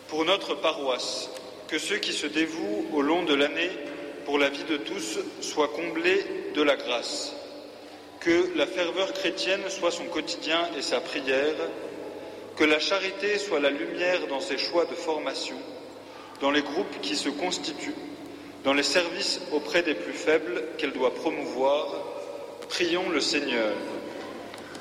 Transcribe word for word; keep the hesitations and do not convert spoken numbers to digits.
Pour notre paroisse, que ceux qui se dévouent au long de l'année pour la vie de tous soient comblés de la grâce. Que la ferveur chrétienne soit son quotidien et sa prière. Que la charité soit la lumière dans ses choix de formation, dans les groupes qui se constituent, dans les services auprès des plus faibles qu'elle doit promouvoir. Prions le Seigneur.